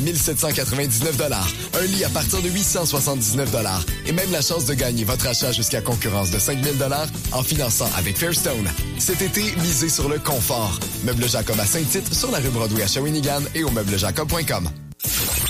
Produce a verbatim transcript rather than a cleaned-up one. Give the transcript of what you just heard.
mille sept cent quatre-vingt-dix-neuf dollars. Un lit à partir de huit cent soixante-dix-neuf dollars. Et même la chance de gagner votre achat jusqu'à concurrence de cinq mille dollars en finançant avec Fairstone. Cet été, misez sur le confort. Meubles Jacob à Saint-Tite, sur la rue Broadway à Shawinigan et au meubles jacob point com.